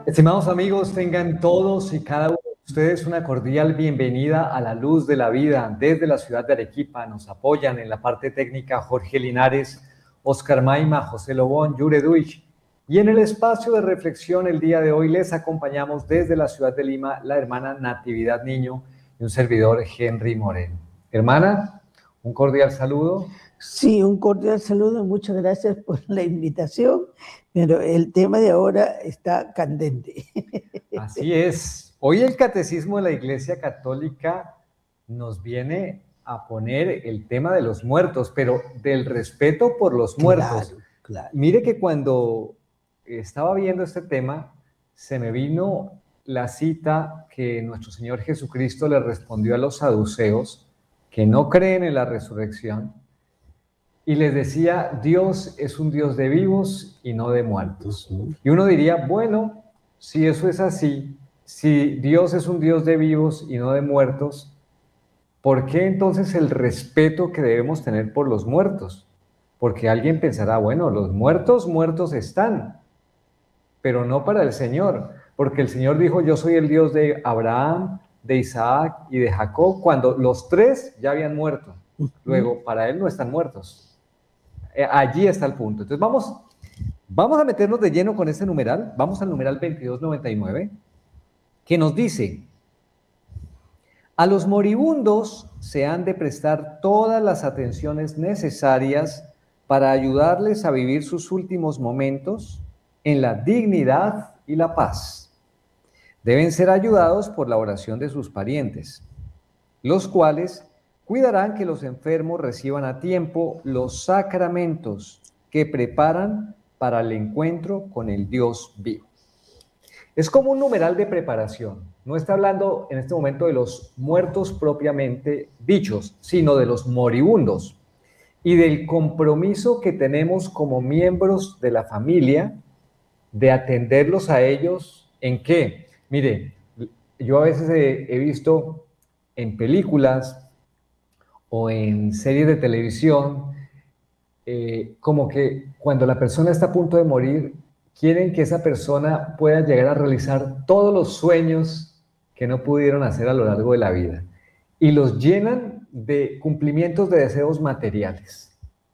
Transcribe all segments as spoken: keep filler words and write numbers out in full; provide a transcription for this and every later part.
Estimados amigos, tengan todos y cada uno de ustedes una cordial bienvenida a la luz de la vida desde la ciudad de Arequipa. Nos apoyan en la parte técnica Jorge Linares, Oscar Maima, José Lobón, Yure Duich. Y en el espacio de reflexión el día de hoy les acompañamos desde la ciudad de Lima la hermana Natividad Niño y un servidor Henry Moreno. Hermana, un cordial saludo. Sí, un cordial saludo, muchas gracias por la invitación, pero el tema de ahora está candente. Así es. Hoy el Catecismo de la Iglesia Católica nos viene a poner el tema de los muertos, pero del respeto por los muertos. Claro, claro. Mire que cuando estaba viendo este tema, se me vino la cita que nuestro Señor Jesucristo le respondió a los saduceos que no creen en la resurrección, y les decía, Dios es un Dios de vivos y no de muertos. Uh-huh. Y uno diría, bueno, si eso es así, si Dios es un Dios de vivos y no de muertos, ¿por qué entonces el respeto que debemos tener por los muertos? Porque alguien pensará, bueno, los muertos, muertos están, pero no para el Señor, porque el Señor dijo, yo soy el Dios de Abraham, de Isaac y de Jacob, cuando los tres ya habían muerto. Luego, para Él no están muertos. Allí está el punto. Entonces vamos, vamos a meternos de lleno con este numeral. Vamos al numeral veintidós noventa y nueve, que nos dice, a los moribundos se han de prestar todas las atenciones necesarias para ayudarles a vivir sus últimos momentos en la dignidad y la paz. Deben ser ayudados por la oración de sus parientes, los cuales cuidarán que los enfermos reciban a tiempo los sacramentos que preparan para el encuentro con el Dios vivo. Es como un numeral de preparación. No está hablando en este momento de los muertos propiamente dichos, sino de los moribundos y del compromiso que tenemos como miembros de la familia de atenderlos a ellos. ¿En qué? Mire, yo a veces he, he visto en películas o en series de televisión, eh, como que cuando la persona está a punto de morir, quieren que esa persona pueda llegar a realizar todos los sueños que no pudieron hacer a lo largo de la vida. Y los llenan de cumplimientos de deseos materiales.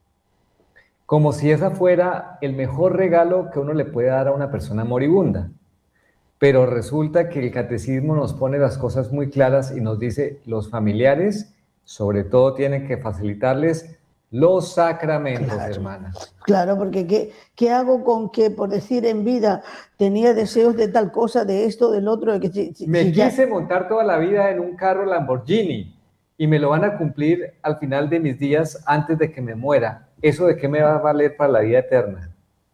Como si esa fuera el mejor regalo que uno le puede dar a una persona moribunda. Pero resulta que el catecismo nos pone las cosas muy claras y nos dice, los familiares sobre todo tienen que facilitarles los sacramentos, claro, hermana. Claro, porque ¿qué, ¿qué hago con que, por decir en vida, tenía deseos de tal cosa, de esto, del otro? De que si, si, me si quise ya... montar toda la vida en un carro Lamborghini y me lo van a cumplir al final de mis días antes de que me muera. ¿Eso de qué me va a valer para la vida eterna?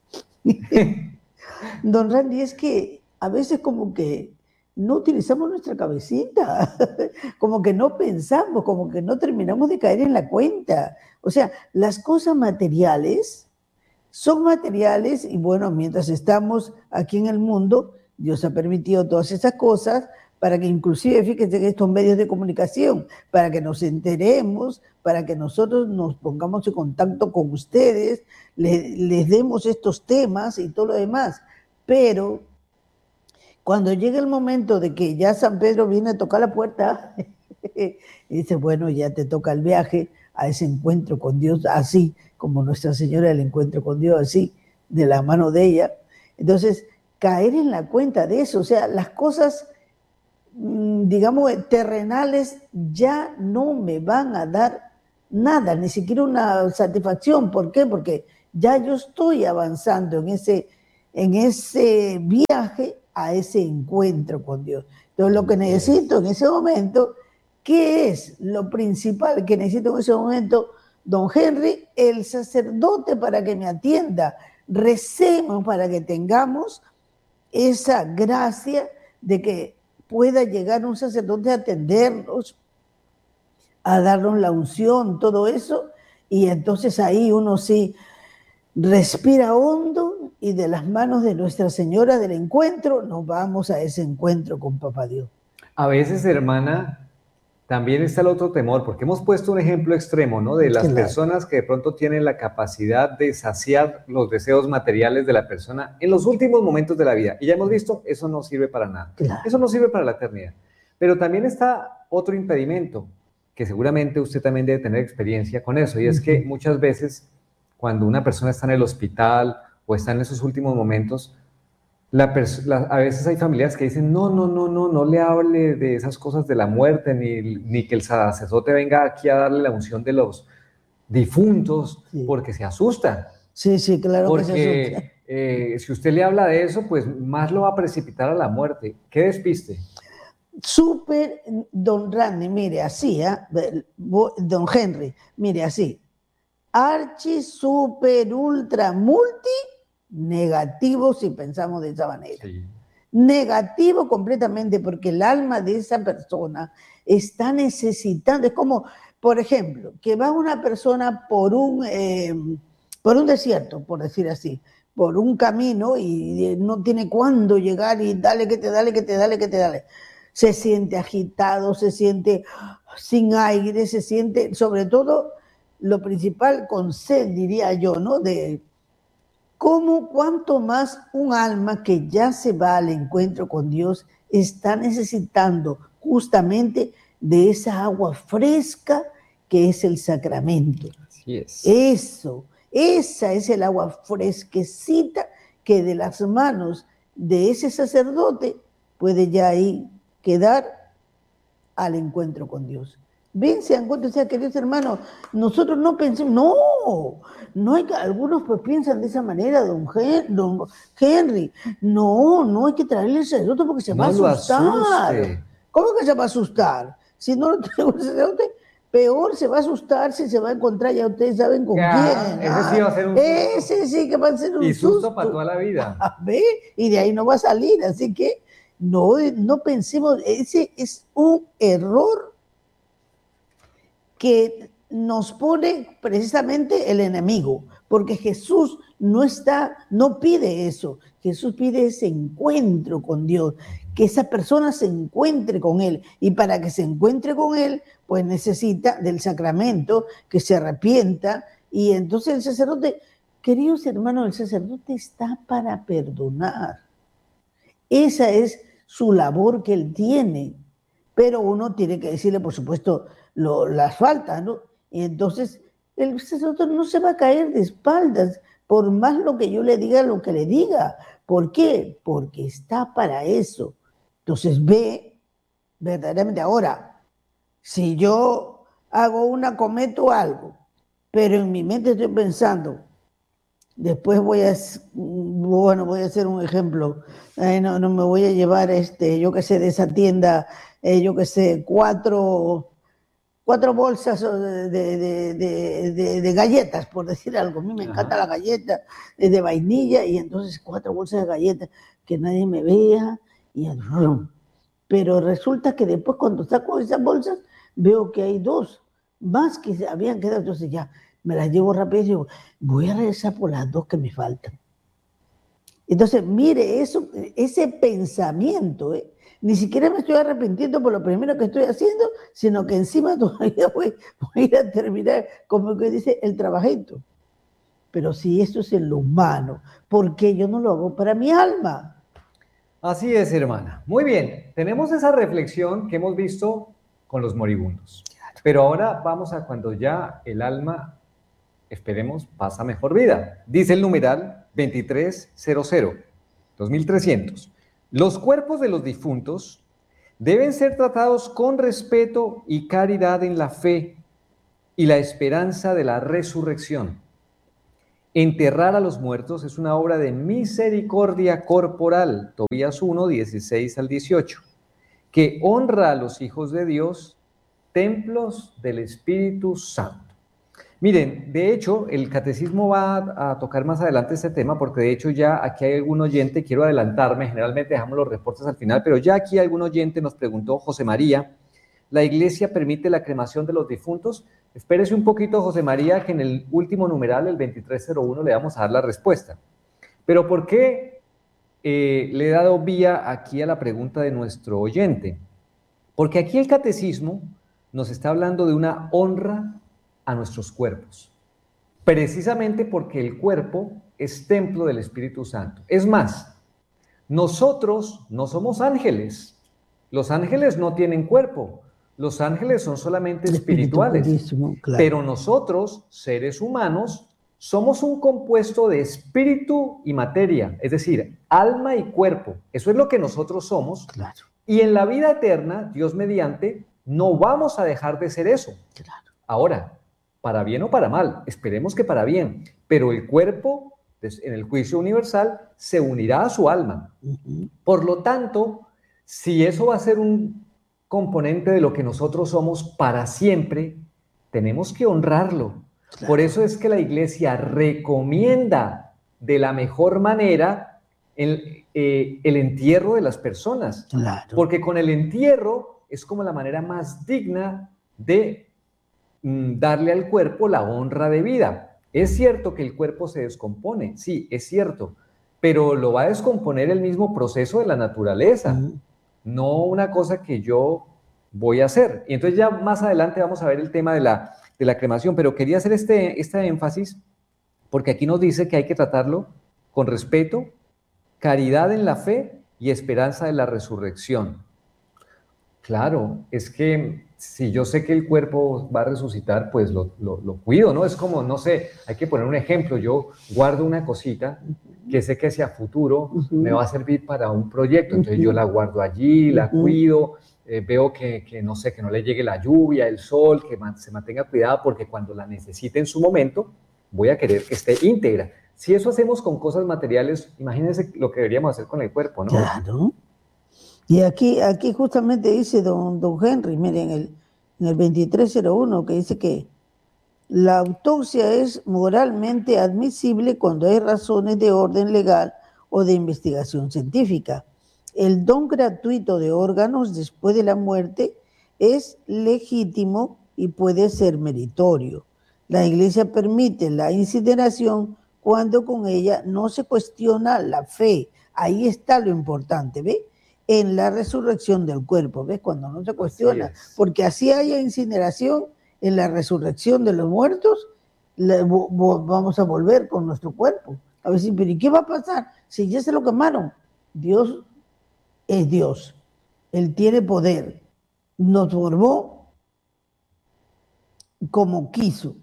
Don Randy, es que a veces como que no utilizamos nuestra cabecita, como que no pensamos, como que no terminamos de caer en la cuenta. O sea, las cosas materiales son materiales y bueno, mientras estamos aquí en el mundo, Dios ha permitido todas esas cosas para que inclusive, fíjense que estos medios de comunicación, para que nos enteremos, para que nosotros nos pongamos en contacto con ustedes, les, les demos estos temas y todo lo demás, pero cuando llega el momento de que ya San Pedro viene a tocar la puerta, y dice, bueno, ya te toca el viaje a ese encuentro con Dios, así como Nuestra Señora el encuentro con Dios, así, de la mano de ella. Entonces, caer en la cuenta de eso, o sea, las cosas, digamos, terrenales ya no me van a dar nada, ni siquiera una satisfacción. ¿Por qué? Porque ya yo estoy avanzando en ese, en ese viaje a ese encuentro con Dios. Entonces lo que necesito en ese momento, ¿qué es lo principal que necesito en ese momento, don Henry? El sacerdote para que me atienda. Recemos para que tengamos esa gracia de que pueda llegar un sacerdote a atendernos, a darnos la unción, todo eso, y entonces ahí uno sí respira hondo y de las manos de Nuestra Señora del Encuentro nos vamos a ese encuentro con Papá Dios. A veces, hermana, también está el otro temor, porque hemos puesto un ejemplo extremo, ¿no? De las Claro. personas que de pronto tienen la capacidad de saciar los deseos materiales de la persona en los últimos momentos de la vida. Y ya hemos visto, eso no sirve para nada. Claro. Eso no sirve para la eternidad. Pero también está otro impedimento, que seguramente usted también debe tener experiencia con eso, y es que muchas veces cuando una persona está en el hospital o está en esos últimos momentos, La la, a veces hay familias que dicen, no, no, no, no, no le hable de esas cosas de la muerte, ni, ni que el sacerdote venga aquí a darle la unción de los difuntos, Sí. porque se asusta. Sí, sí, claro que se asusta. Porque eh, si usted le habla de eso, pues más lo va a precipitar a la muerte. ¿Qué despiste? Súper, don Randy, mire, así, ¿eh? Don Henry, mire, así. Archi, super, ultra, multi, negativo si pensamos de esa manera. Sí. Negativo completamente porque el alma de esa persona está necesitando, es como, por ejemplo, que va una persona por un, eh, por un desierto, por decir así, por un camino y no tiene cuándo llegar y dale que te dale, que te dale, que te dale. Se siente agitado, se siente sin aire, se siente, sobre todo, lo principal con sed, diría yo, ¿no? De cómo cuanto más un alma que ya se va al encuentro con Dios está necesitando justamente de esa agua fresca que es el sacramento. Así es. Eso, esa es el agua fresquecita que de las manos de ese sacerdote puede ya ahí quedar al encuentro con Dios. Ven, se dan cuenta, o sea, queridos hermanos, nosotros no pensemos, no, no hay que, algunos pues piensan de esa manera, don, Hen, don Henry, no, no hay que traerle el sacerdote porque se No va a lo asustar. asuste. ¿Cómo que se va a asustar? Si no lo traigo el sacerdote, peor se va a asustar si se va a encontrar, ya ustedes saben con Ya, quién. ese sí va a ser un susto. Ese sí que va a ser un Y susto susto. para toda la vida. ¿Ve? Y de ahí no va a salir, así que no, no pensemos, ese es un error que nos pone precisamente el enemigo, porque Jesús no está, no pide eso, Jesús pide ese encuentro con Dios, que esa persona se encuentre con Él, y para que se encuentre con Él, pues necesita del sacramento, que se arrepienta, y entonces el sacerdote, queridos hermanos, el sacerdote está para perdonar, esa es su labor que Él tiene, pero uno tiene que decirle, por supuesto, Lo, las faltas, ¿no? Y entonces el sacerdote no se va a caer de espaldas, por más lo que yo le diga, lo que le diga. ¿Por qué? Porque está para eso. Entonces ve, verdaderamente, ahora, si yo hago una, cometo algo, pero en mi mente estoy pensando, después voy a, bueno, voy a hacer un ejemplo, eh, no, no me voy a llevar, este, yo qué sé, de esa tienda, eh, yo qué sé, cuatro... cuatro bolsas de, de, de, de, de galletas, por decir algo. A mí me encanta la galleta de vainilla y entonces cuatro bolsas de galletas, que nadie me vea. Y, pero resulta que después cuando saco esas bolsas veo que hay dos más que se habían quedado. Entonces ya me las llevo rápido y digo, voy a regresar por las dos que me faltan. Entonces, mire, eso, ese pensamiento, ¿eh? Ni siquiera me estoy arrepintiendo por lo primero que estoy haciendo, sino que encima todavía voy, voy a ir a terminar, como que dice, el trabajito. Pero si eso es en lo humano, ¿por qué yo no lo hago para mi alma? Así es, hermana. Muy bien, tenemos esa reflexión que hemos visto con los moribundos. Pero ahora vamos a cuando ya el alma, esperemos, pasa mejor vida. Dice el numeral veintitrés cero cero, dos mil trescientos. Los cuerpos de los difuntos deben ser tratados con respeto y caridad en la fe y la esperanza de la resurrección. Enterrar a los muertos es una obra de misericordia corporal, Tobías uno, dieciséis al dieciocho, que honra a los hijos de Dios, templos del Espíritu Santo. Miren, de hecho, el catecismo va a tocar más adelante este tema, porque de hecho ya aquí hay algún oyente, quiero adelantarme, generalmente dejamos los reportes al final, pero ya aquí algún oyente nos preguntó, José María, ¿la iglesia permite la cremación de los difuntos? Espérese un poquito, José María, que en el último numeral, el veintitrés cero uno, le vamos a dar la respuesta. Pero ¿por qué eh, le he dado vía aquí a la pregunta de nuestro oyente? Porque aquí el catecismo nos está hablando de una honra a nuestros cuerpos, precisamente porque el cuerpo es templo del Espíritu Santo. Es más, nosotros no somos ángeles. Los ángeles no tienen cuerpo. Los ángeles son solamente espirituales. Claro. Pero nosotros, seres humanos, somos un compuesto de espíritu y materia, es decir, alma y cuerpo. Eso es lo que nosotros somos. Claro. Y en la vida eterna, Dios mediante, no vamos a dejar de ser eso. Claro. Ahora, para bien o para mal, esperemos que para bien, pero el cuerpo, en el juicio universal, se unirá a su alma. Uh-huh. Por lo tanto, si eso va a ser un componente de lo que nosotros somos para siempre, tenemos que honrarlo. Claro. Por eso es que la Iglesia recomienda de la mejor manera el, eh, el entierro de las personas. Claro. Porque con el entierro es como la manera más digna de mm, darle al cuerpo la honra de vida. Es cierto que el cuerpo se descompone, sí, es cierto, pero lo va a descomponer el mismo proceso de la naturaleza, uh-huh. no una cosa que yo voy a hacer. Y entonces ya más adelante vamos a ver el tema de la, de la cremación, pero quería hacer este, este énfasis porque aquí nos dice que hay que tratarlo con respeto, caridad en la fe y esperanza de la resurrección. Claro, es que si yo sé que el cuerpo va a resucitar, pues lo, lo, lo cuido, ¿no? Es como, no sé, hay que poner un ejemplo, yo guardo una cosita que sé que hacia futuro uh-huh. me va a servir para un proyecto, entonces uh-huh. yo la guardo allí, la uh-huh. cuido, eh, veo que, que, no sé, que no le llegue la lluvia, el sol, que man, se mantenga cuidada, porque cuando la necesite en su momento, voy a querer que esté íntegra. Si eso hacemos con cosas materiales, imagínense lo que deberíamos hacer con el cuerpo, ¿no? Claro. Y aquí, aquí justamente dice don, don Henry, miren, en el, en el veintitrés cero uno, que dice que la autopsia es moralmente admisible cuando hay razones de orden legal o de investigación científica. El don gratuito de órganos después de la muerte es legítimo y puede ser meritorio. La Iglesia permite la incineración cuando con ella no se cuestiona la fe. Ahí está lo importante, ¿ves? En la resurrección del cuerpo, ¿ves? Cuando no se cuestiona, así porque así haya incineración, en la resurrección de los muertos, le, vo, vo, vamos a volver con nuestro cuerpo. A ver si, pero ¿y qué va a pasar? Si ya se lo quemaron. Dios es Dios, Él tiene poder, nos formó como quiso,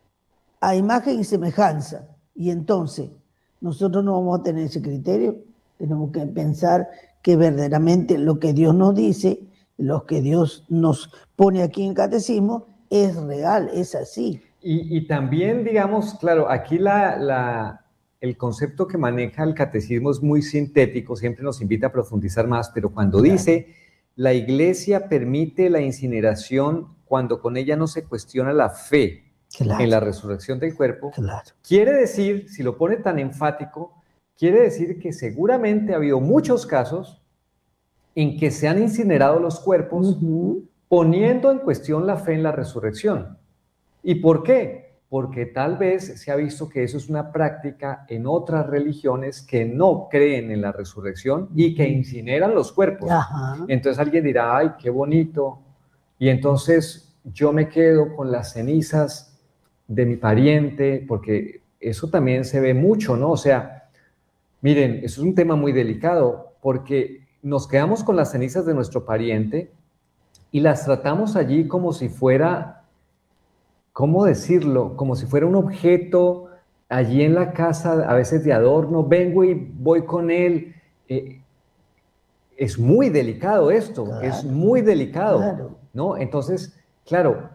a imagen y semejanza, y entonces nosotros no vamos a tener ese criterio, tenemos que pensar que verdaderamente lo que Dios nos dice, lo que Dios nos pone aquí en el catecismo, es real, es así. Y, y también, digamos, claro, aquí la, la, el concepto que maneja el catecismo es muy sintético, siempre nos invita a profundizar más, pero cuando claro. dice, la Iglesia permite la incineración cuando con ella no se cuestiona la fe claro. en la resurrección del cuerpo, claro. quiere decir, si lo pone tan enfático, quiere decir que seguramente ha habido muchos casos en que se han incinerado los cuerpos uh-huh. poniendo en cuestión la fe en la resurrección. ¿Y por qué? Porque tal vez se ha visto que eso es una práctica en otras religiones que no creen en la resurrección y que incineran los cuerpos. Uh-huh. Entonces alguien dirá, ¡ay, qué bonito! Y entonces yo me quedo con las cenizas de mi pariente, porque eso también se ve mucho, ¿no? O sea, miren, eso es un tema muy delicado, porque nos quedamos con las cenizas de nuestro pariente y las tratamos allí como si fuera, ¿cómo decirlo? Como si fuera un objeto allí en la casa, a veces de adorno, vengo y voy con él. Eh, es muy delicado esto, claro, es muy delicado, claro. ¿no? Entonces, claro,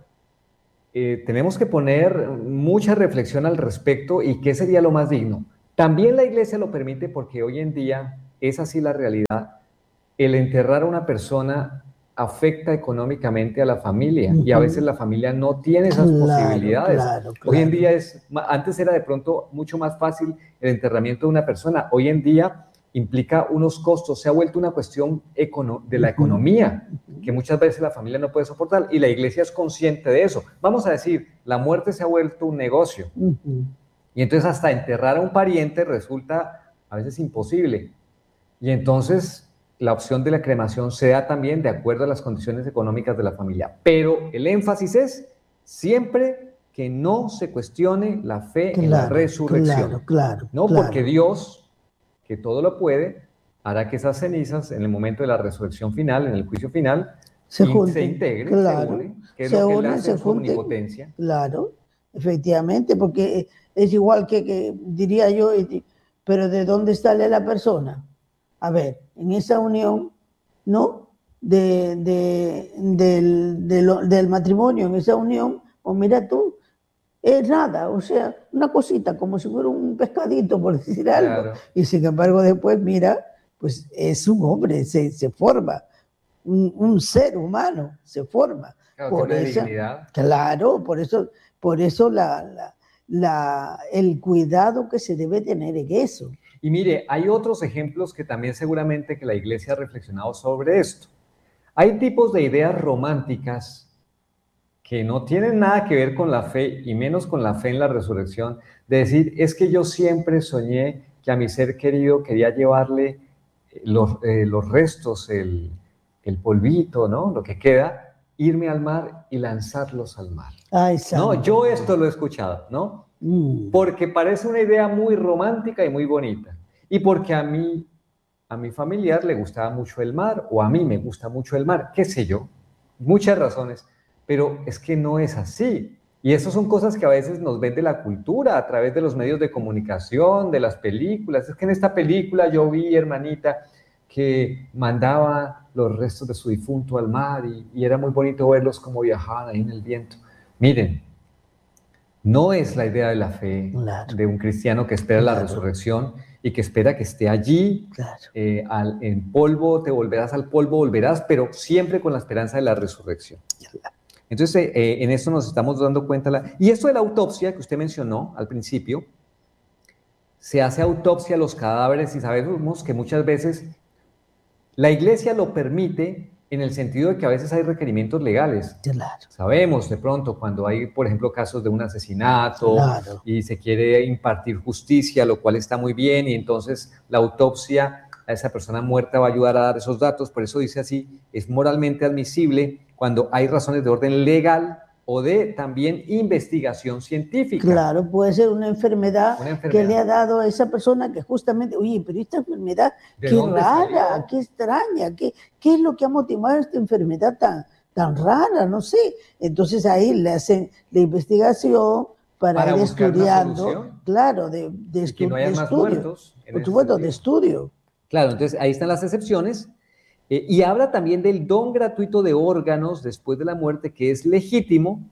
eh, tenemos que poner mucha reflexión al respecto y qué sería lo más digno. También la Iglesia lo permite porque hoy en día es así la realidad. El enterrar a una persona afecta económicamente a la familia uh-huh. y a veces la familia no tiene esas claro, posibilidades. Claro, claro. Hoy en día es, antes era de pronto mucho más fácil el enterramiento de una persona, hoy en día implica unos costos, se ha vuelto una cuestión econo- de la economía, uh-huh. que muchas veces la familia no puede soportar y la Iglesia es consciente de eso. Vamos a decir, la muerte se ha vuelto un negocio uh-huh. y entonces hasta enterrar a un pariente resulta a veces imposible. Y entonces, la opción de la cremación se da también de acuerdo a las condiciones económicas de la familia, pero el énfasis es siempre que no se cuestione la fe claro, en la resurrección. Claro, claro. No, claro. porque Dios, que todo lo puede, hará que esas cenizas en el momento de la resurrección final, en el juicio final, se, junten, se integren, claro, se unen, que es se lo que unen, le hace se su omnipotencia. Claro, efectivamente, porque es igual que, que diría yo, pero ¿de dónde sale la persona? A ver, en esa unión, ¿no? De, de, del, de lo, del matrimonio, en esa unión, o mira tú, es nada, o sea, una cosita, como si fuera un pescadito, por decir algo. Claro. Y sin embargo, después, mira, pues es un hombre, se, se forma, un, un ser humano se forma. Claro, por esa, dignidad. Claro, por eso, por eso la, la, la, el cuidado que se debe tener en eso. Y mire, hay otros ejemplos que también seguramente que la Iglesia ha reflexionado sobre esto. Hay tipos de ideas románticas que no tienen nada que ver con la fe y menos con la fe en la resurrección, de decir, es que yo siempre soñé que a mi ser querido quería llevarle los, eh, los restos, el, el polvito, ¿no? Lo que queda, irme al mar y lanzarlos al mar. Ay, no, yo esto lo he escuchado, ¿no? Mm. Porque parece una idea muy romántica y muy bonita. Y porque a mí, a mi familiar le gustaba mucho el mar, o a mí me gusta mucho el mar, qué sé yo, muchas razones. Pero es que no es así. Y eso son cosas que a veces nos vende la cultura a través de los medios de comunicación, de las películas. Es que en esta película yo vi, hermanita, que mandaba los restos de su difunto al mar y, y era muy bonito verlos como viajaban ahí en el viento. Miren, no es la idea de la fe claro. de un cristiano que espera claro. la resurrección y que espera que esté allí, claro. eh, al, en polvo, te volverás al polvo, volverás, pero siempre con la esperanza de la resurrección. Claro. Entonces, eh, en esto nos estamos dando cuenta. La... Y esto de la autopsia que usted mencionó al principio, se hace autopsia a los cadáveres y sabemos que muchas veces la Iglesia lo permite en el sentido de que a veces hay requerimientos legales. Claro. Sabemos de pronto cuando hay, por ejemplo, casos de un asesinato claro. y se quiere impartir justicia, lo cual está muy bien, y entonces la autopsia a esa persona muerta va a ayudar a dar esos datos. Por eso dice así, es moralmente admisible cuando hay razones de orden legal o de también investigación científica. Claro, puede ser una enfermedad, una enfermedad que le ha dado a esa persona que justamente, oye, pero esta enfermedad, qué rara, salió? Qué extraña, qué, qué es lo que ha motivado esta enfermedad tan, tan rara, no sé. Entonces ahí le hacen la investigación para, para ir estudiando, claro, de, de, estu que no haya de más estudio, muertos por supuesto, de estudio. Claro, entonces ahí están las excepciones. Eh, y habla también del don gratuito de órganos después de la muerte, que es legítimo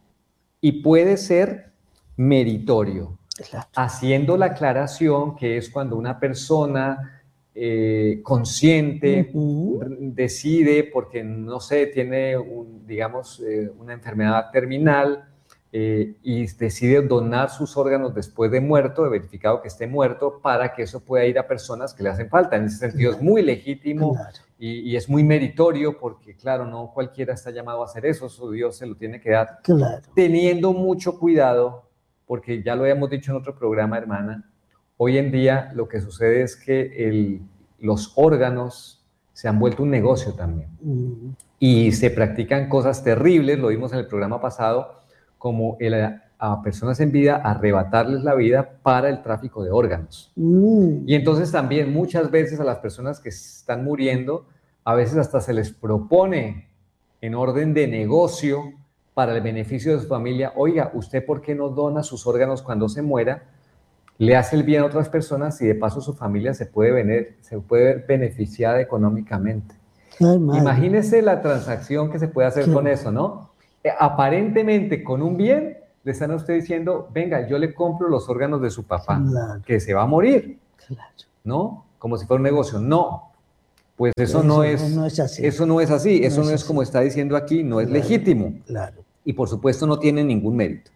y puede ser meritorio, exacto. Haciendo la aclaración que es cuando una persona eh, consciente uh-huh. decide, porque no sé, tiene un, digamos, eh, una enfermedad terminal eh, y decide donar sus órganos después de muerto, de verificado que esté muerto, para que eso pueda ir a personas que le hacen falta. En ese sentido claro. es muy legítimo. Claro. Y, y es muy meritorio porque, claro, no cualquiera está llamado a hacer eso, su Dios se lo tiene que dar, claro. Teniendo mucho cuidado, porque ya lo habíamos dicho en otro programa, hermana, hoy en día lo que sucede es que el, los órganos se han vuelto un negocio también, mm. y se practican cosas terribles, lo vimos en el programa pasado, como el, a personas en vida arrebatarles la vida para el tráfico de órganos. Mm. Y entonces también muchas veces a las personas que están muriendo, a veces hasta se les propone en orden de negocio para el beneficio de su familia, oiga, ¿usted por qué no dona sus órganos cuando se muera? Le hace el bien a otras personas y de paso su familia se puede, venir, se puede ver beneficiada económicamente. Ay, imagínese la transacción que se puede hacer sí. con eso, ¿no? Eh, aparentemente con un bien, le están a usted diciendo, venga, yo le compro los órganos de su papá, claro. que se va a morir, claro. ¿no? Como si fuera un negocio. No, pues eso, eso no, es, no es así. Eso no es así, no eso es no es así. Como está diciendo aquí, no claro. es legítimo. Claro. Y por supuesto no tiene ningún mérito.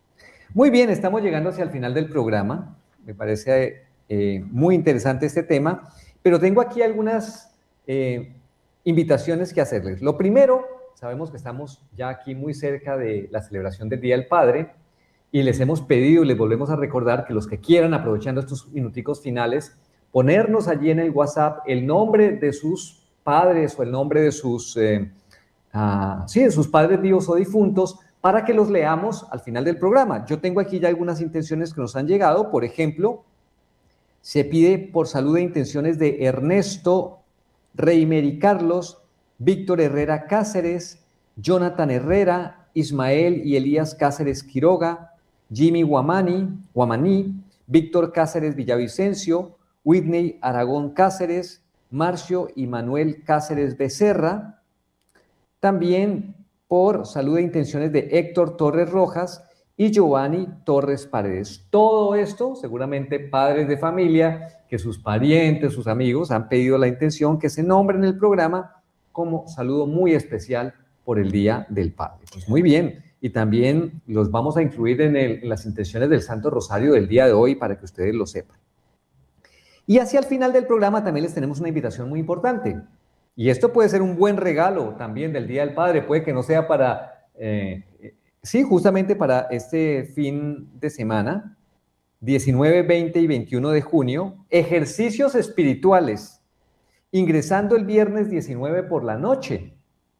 Muy bien, estamos llegando hacia el final del programa. Me parece eh, muy interesante este tema, pero tengo aquí algunas eh, invitaciones que hacerles. Lo primero, sabemos que estamos ya aquí muy cerca de la celebración del Día del Padre y les hemos pedido y les volvemos a recordar que los que quieran, aprovechando estos minuticos finales, ponernos allí en el WhatsApp el nombre de sus padres o el nombre de sus, eh, uh, sí, de sus padres vivos o difuntos, para que los leamos al final del programa. Yo tengo aquí ya algunas intenciones que nos han llegado. Por ejemplo, se pide por salud e intenciones de Ernesto Reimeri Carlos, Víctor Herrera Cáceres, Jonathan Herrera, Ismael y Elías Cáceres Quiroga, Jimmy Guamani, Guamaní, Víctor Cáceres Villavicencio, Whitney Aragón Cáceres, Marcio y Manuel Cáceres Becerra. También por salud e intenciones de Héctor Torres Rojas y Giovanni Torres Paredes. Todo esto, seguramente padres de familia, que sus parientes, sus amigos han pedido la intención que se nombre en el programa como saludo muy especial por el Día del Padre. Pues muy bien, y también los vamos a incluir en, el, en las intenciones del Santo Rosario del día de hoy para que ustedes lo sepan. Y hacia el final del programa también les tenemos una invitación muy importante. Y esto puede ser un buen regalo también del Día del Padre, puede que no sea para, eh, sí, justamente para este fin de semana, diecinueve, veinte y veintiuno de junio, ejercicios espirituales, ingresando el viernes diecinueve por la noche.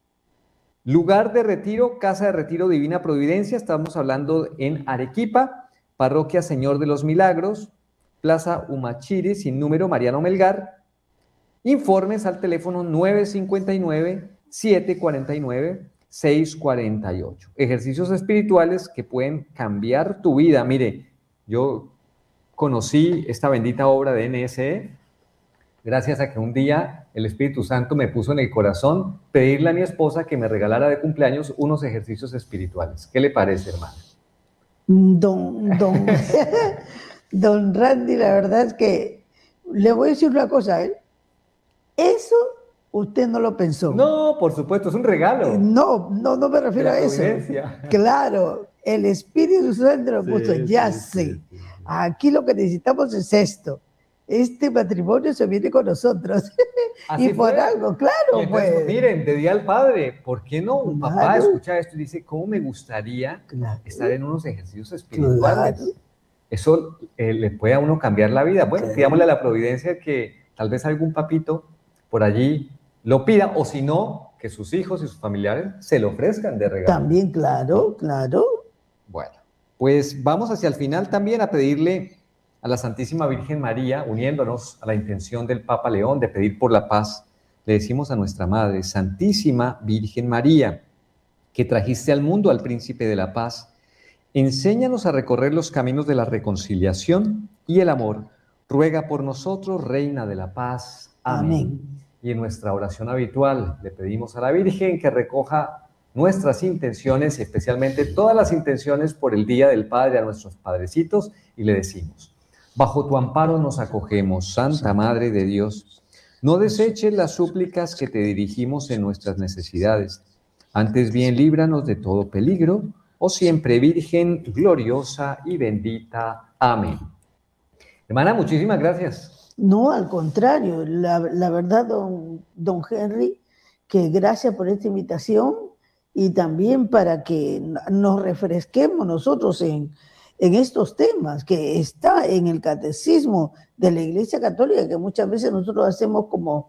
Lugar de retiro, Casa de Retiro Divina Providencia, estamos hablando en Arequipa, Parroquia Señor de los Milagros, Plaza Humachiri, sin número, Mariano Melgar. Informes al teléfono nueve cinco nueve, siete cuatro nueve, seis cuatro ocho. Ejercicios espirituales que pueden cambiar tu vida. Mire, yo conocí esta bendita obra de N S E gracias a que un día el Espíritu Santo me puso en el corazón pedirle a mi esposa que me regalara de cumpleaños unos ejercicios espirituales. ¿Qué le parece, hermano? Don, don, don Randy, la verdad es que le voy a decir una cosa, ¿eh? Eso usted no lo pensó. No, por supuesto, es un regalo. No, no, no me refiero a eso. Claro, el Espíritu Santo lo puso, sí, ya sí, sé. Sí, sí. Aquí lo que necesitamos es esto. Este matrimonio se viene con nosotros. Así y por fue. Algo, claro. Entonces, pues. Miren, de Día al Padre, ¿por qué no? Un Claro. papá escucha esto y dice, ¿cómo me gustaría claro. estar en unos ejercicios espirituales? Claro. Eso eh, le puede a uno cambiar la vida. Bueno, claro. Pidámosle a la providencia que tal vez algún papito por allí lo pida, o si no, que sus hijos y sus familiares se lo ofrezcan de regalo. También, claro, claro. Bueno, pues vamos hacia el final también a pedirle a la Santísima Virgen María, uniéndonos a la intención del Papa León de pedir por la paz, le decimos a nuestra Madre, Santísima Virgen María, que trajiste al mundo al Príncipe de la Paz, enséñanos a recorrer los caminos de la reconciliación y el amor. Ruega por nosotros, Reina de la Paz. Amén. Amén. Y en nuestra oración habitual le pedimos a la Virgen que recoja nuestras intenciones, especialmente todas las intenciones por el Día del Padre a nuestros padrecitos, y le decimos: bajo tu amparo nos acogemos, Santa Madre de Dios. No deseches las súplicas que te dirigimos en nuestras necesidades. Antes bien, líbranos de todo peligro, oh siempre Virgen gloriosa y bendita. Amén. Hermana, muchísimas gracias. No, al contrario, la, la verdad, don, don Henry, que gracias por esta invitación y también para que nos refresquemos nosotros en, en estos temas que está en el catecismo de la Iglesia Católica, que muchas veces nosotros hacemos como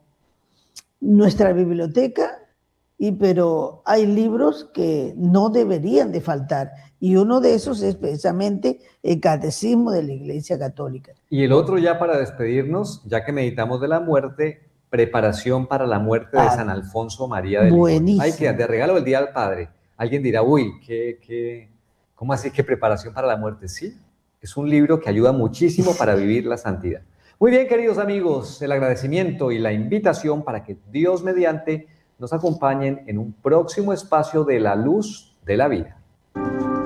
nuestra biblioteca, y, pero hay libros que no deberían de faltar, y uno de esos es precisamente el Catecismo de la Iglesia Católica. Y el otro, ya para despedirnos, ya que meditamos de la muerte, preparación para la muerte de ah, San Alfonso María de Ligón. Hay que, de regalo el Día del Padre. Alguien dirá, uy, ¿qué, qué, ¿cómo así que preparación para la muerte? Sí, es un libro que ayuda muchísimo para vivir la santidad. Muy bien, queridos amigos, el agradecimiento y la invitación para que Dios mediante nos acompañen en un próximo espacio de la luz de la vida.